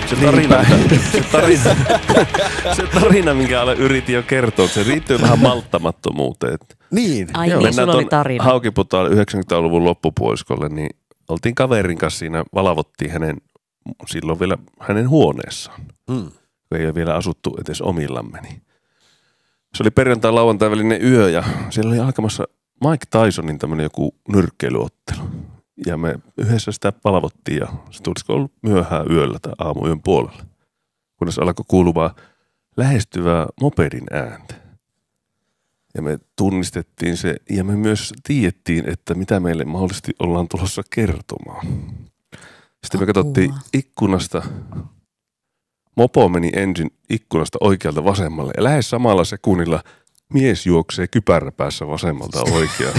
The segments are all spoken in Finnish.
se tarina, minkä yritin jo kertoa, se riittyy vähän malttamattomuuteen. Niin. Ai niin, sulla oli tarina. Haukiputaalla 90-luvun loppupuoliskolle, niin oltiin kaverin kanssa siinä, valvottiin silloin vielä hänen huoneessaan. Ei ole vielä asuttu edes omillamme. Niin. Se oli perjantai-lauantai välinen yö ja siellä oli alkamassa Mike Tysonin tämmöinen joku nyrkkeilyottelu. Ja me yhdessä sitä palvottiin ja se tulisiko ollut myöhään yöllä tai aamuyön puolella. Kunnes alkoi kuuluvaa lähestyvää mopedin ääntä. Ja me tunnistettiin se ja me myös tiedettiin, että mitä meille mahdollisesti ollaan tulossa kertomaan. Sitten me katsottiin ikkunasta. Mopo meni ensin ikkunasta oikealta vasemmalle ja lähes samalla sekunnilla mies juoksee kypäräpäässä vasemmalta oikealle.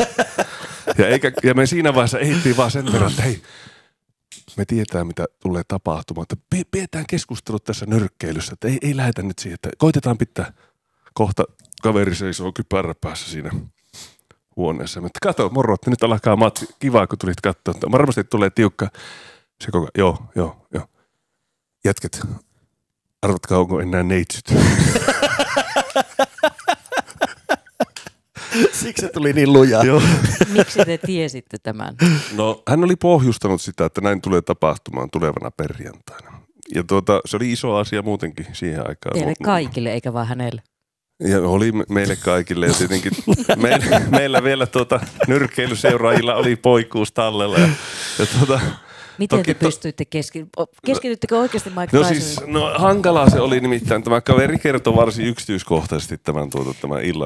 Ja me siinä vaiheessa ehdittiin vaan sen verran, että hei, me tiedetään mitä tulee tapahtumaan. Että pidetään keskustelut tässä nyrkkeilyssä, että ei lähdetä nyt siihen, että koitetaan pitää kohta kaveri seisoo kypäräpäässä siinä huoneessa. Mutta kato, moro, että nyt alkaa matsi. Kiva, kun tulit katsoa. Varmasti tulee tiukka. Se koko, joo. Jätket, arvatkaa, onko enää neitsyt. Siksi se tuli niin lujaa. Miksi te tiesitte tämän? No, hän oli pohjustanut sitä, että näin tulee tapahtumaan tulevana perjantaina. Ja se oli iso asia muutenkin siihen aikaan. Teille kaikille, eikä vaan hänelle. Ja oli meille kaikille ja tietenkin meillä vielä nyrkkeilyseuraajilla oli poikuus tallella. Miten te pystyitte keskityttekö oikeasti Mike Tysonin? Hankalaa se oli nimittäin. Tämä kaveri kertoi varsin yksityiskohtaisesti tämän illan